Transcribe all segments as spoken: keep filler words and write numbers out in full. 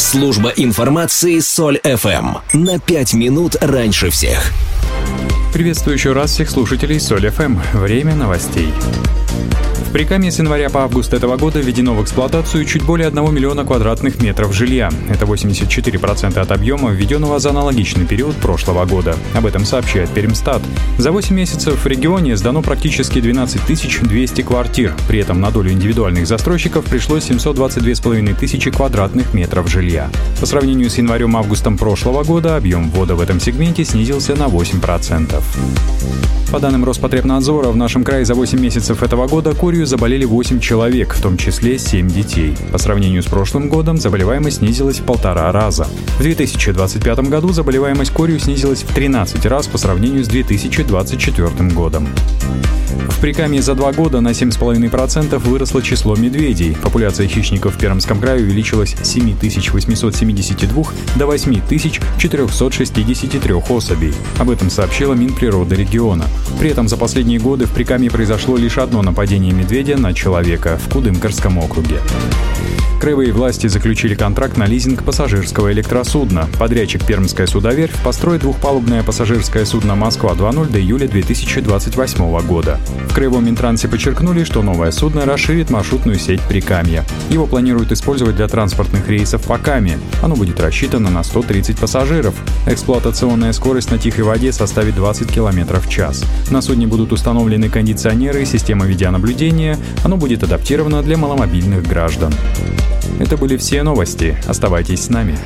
Служба информации Соль эф эм. На пять минут раньше всех. Приветствую еще раз всех слушателей Соль эф эм. Время новостей. В Прикамье с января по август этого года введено в эксплуатацию чуть более одного миллиона квадратных метров жилья. Это восемьдесят четыре процента от объема, введенного за аналогичный период прошлого года. Об этом сообщает Пермстат. За восемь месяцев в регионе сдано практически двенадцать тысяч двести квартир. При этом на долю индивидуальных застройщиков пришлось семьсот двадцать две с половиной тысячи квадратных метров жилья. По сравнению с январем-августом прошлого года объем ввода в этом сегменте снизился на восемь процентов. По данным Роспотребнадзора, в нашем крае за восемь месяцев этого года корью заболели восемь человек, в том числе семь детей. По сравнению с прошлым годом заболеваемость снизилась в полтора раза. В две тысячи двадцать пятом году заболеваемость корью снизилась в тринадцать раз по сравнению с две тысячи двадцать четвёртым годом. В Прикамье за два года на семь целых пять десятых процента выросло число медведей. Популяция хищников в Пермском крае увеличилась с семь тысяч восемьсот семидесяти двух до восемь тысяч четырехсот шестидесяти трёх особей. Об этом сообщила Минприроды региона. При этом за последние годы в Прикамье произошло лишь одно нападение медведя на человека в Кудымкарском округе. Краевые власти заключили контракт на лизинг пассажирского электросудна. Подрядчик «Пермская судоверфь» построит двухпалубное пассажирское судно «Москва-два ноль» до июля две тысячи двадцать восьмого года. В Краевом Минтрансе подчеркнули, что новое судно расширит маршрутную сеть Прикамья. Его планируют использовать для транспортных рейсов по Каме. Оно будет рассчитано на сто тридцать пассажиров. Эксплуатационная скорость на тихой воде составит двадцать километров в час. На судне будут установлены кондиционеры и система видеонаблюдения. Оно будет адаптировано для маломобильных граждан. Это были все новости. Оставайтесь с нами.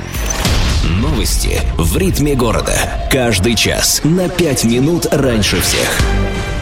Новости в ритме города. Каждый час на пять минут раньше всех.